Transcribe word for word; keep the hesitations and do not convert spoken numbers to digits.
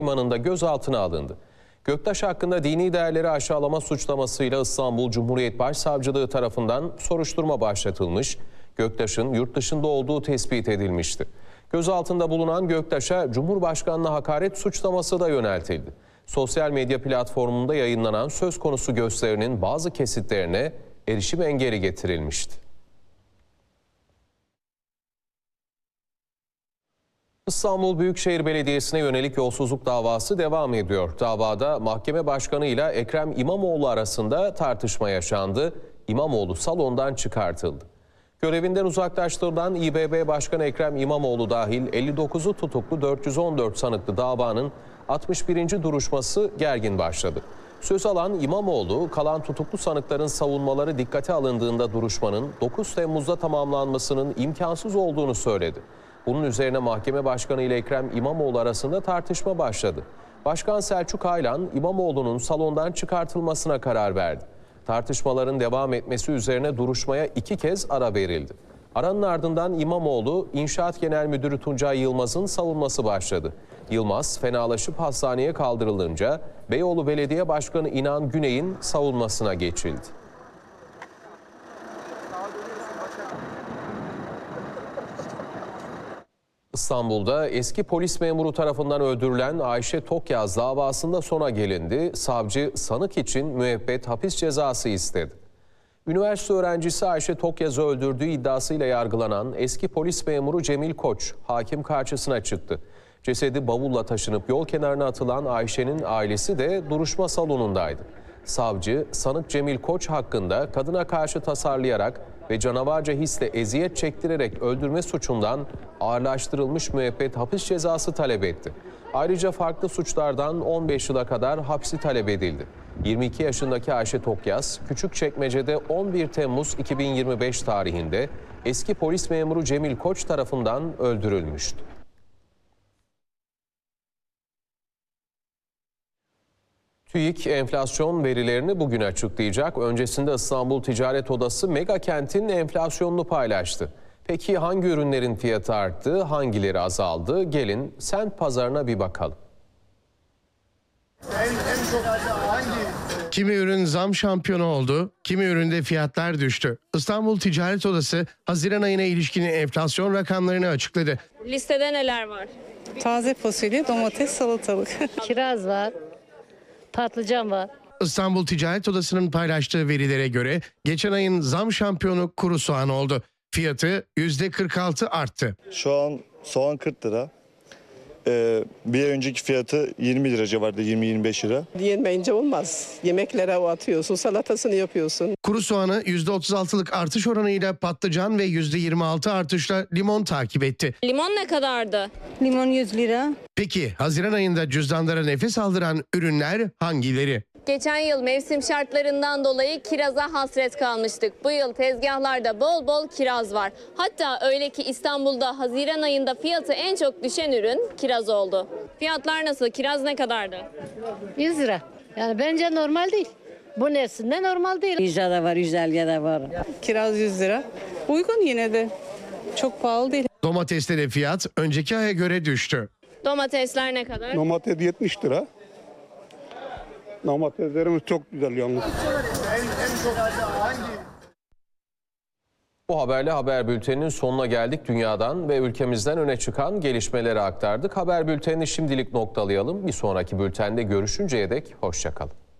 limanında gözaltına alındı. Göktaş hakkında dini değerleri aşağılama suçlamasıyla İstanbul Cumhuriyet Başsavcılığı tarafından soruşturma başlatılmış. Göktaş'ın yurt dışında olduğu tespit edilmişti. Gözaltında bulunan Göktaş'a Cumhurbaşkanlığına hakaret suçlaması da yöneltildi. Sosyal medya platformunda yayınlanan söz konusu gösterinin bazı kesitlerine erişim engeli getirilmişti. İstanbul Büyükşehir Belediyesi'ne yönelik yolsuzluk davası devam ediyor. Davada mahkeme başkanı ile Ekrem İmamoğlu arasında tartışma yaşandı. İmamoğlu salondan çıkartıldı. Görevinden uzaklaştırılan İ B B Başkanı Ekrem İmamoğlu dahil elli dokuzu tutuklu dört yüz on dört sanıklı davanın altmış birinci duruşması gergin başladı. Söz alan İmamoğlu, kalan tutuklu sanıkların savunmaları dikkate alındığında duruşmanın dokuz Temmuz'da tamamlanmasının imkansız olduğunu söyledi. Bunun üzerine mahkeme başkanı ile Ekrem İmamoğlu arasında tartışma başladı. Başkan Selçuk Aylan, İmamoğlu'nun salondan çıkartılmasına karar verdi. Tartışmaların devam etmesi üzerine duruşmaya iki kez ara verildi. Aranın ardından İmamoğlu, İnşaat Genel Müdürü Tuncay Yılmaz'ın savunması başladı. Yılmaz, fenalaşıp hastaneye kaldırılınca Beyoğlu Belediye Başkanı İnan Güney'in savunmasına geçildi. İstanbul'da eski polis memuru tarafından öldürülen Ayşe Tokyaz davasında sona gelindi. Savcı sanık için müebbet hapis cezası istedi. Üniversite öğrencisi Ayşe Tokyaz'ı öldürdüğü iddiasıyla yargılanan eski polis memuru Cemil Koç hakim karşısına çıktı. Cesedi bavulla taşınıp yol kenarına atılan Ayşe'nin ailesi de duruşma salonundaydı. Savcı sanık Cemil Koç hakkında kadına karşı tasarlayarak ve canavarca hisle eziyet çektirerek öldürme suçundan ağırlaştırılmış müebbet hapis cezası talep etti. Ayrıca farklı suçlardan on beş yıla kadar hapsi talep edildi. yirmi iki yaşındaki Ayşe Tokyaz, Küçükçekmece'de on bir Temmuz iki bin yirmi beş tarihinde eski polis memuru Cemil Koç tarafından öldürülmüştü. TÜİK enflasyon verilerini bugün açıklayacak. Öncesinde İstanbul Ticaret Odası Mega Kent'in enflasyonunu paylaştı. Peki hangi ürünlerin fiyatı arttı, hangileri azaldı? Gelin semt pazarına bir bakalım. En, en çok hangi? Kimi ürün zam şampiyonu oldu, kimi üründe fiyatlar düştü. İstanbul Ticaret Odası Haziran ayına ilişkin enflasyon rakamlarını açıkladı. Listede neler var? Taze fasulye, domates, salatalık. Kiraz var, patlıcan var. İstanbul Ticaret Odası'nın paylaştığı verilere göre geçen ayın zam şampiyonu kuru soğan oldu. Fiyatı yüzde kırk altı arttı. Şu an soğan kırk lira. Ee, bir ay önceki fiyatı yirmi lira civarında, yirmi yirmi beş lira. Yenmeyince olmaz. Yemeklere o atıyorsun, salatasını yapıyorsun. Kuru soğanı yüzde otuz altılık artış oranıyla patlıcan ve yüzde yirmi altı artışla limon takip etti. Limon ne kadardı? Limon yüz lira. Peki Haziran ayında cüzdanlara nefes aldıran ürünler hangileri? Geçen yıl mevsim şartlarından dolayı kiraza hasret kalmıştık. Bu yıl tezgahlarda bol bol kiraz var. Hatta öyle ki İstanbul'da Haziran ayında fiyatı en çok düşen ürün kiraz oldu. Fiyatlar nasıl? Kiraz ne kadardı? yüz lira. Yani bence normal değil. Bu mevsimde normal değil. yüz lira var, yüz elli de var. Kiraz yüz lira. Uygun yine de. Çok pahalı değil. Domateste de fiyat önceki aya göre düştü. Domatesler ne kadar? Domates yetmiş lira. Domateslerimiz çok güzel yalnız. En, en çok hangi? Bu haberle haber bülteninin sonuna geldik. Dünyadan ve ülkemizden öne çıkan gelişmeleri aktardık. Haber bültenini şimdilik noktalayalım. Bir sonraki bültende görüşünceye dek hoşça kalın.